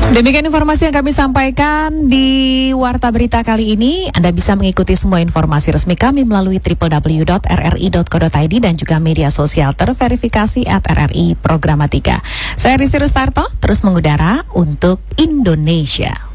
Demikian informasi yang kami sampaikan di Warta Berita kali ini. Anda bisa mengikuti semua informasi resmi kami melalui www.rri.co.id dan juga media sosial terverifikasi @RRI Programatika. Saya Rizky Rustarto, terus mengudara untuk Indonesia.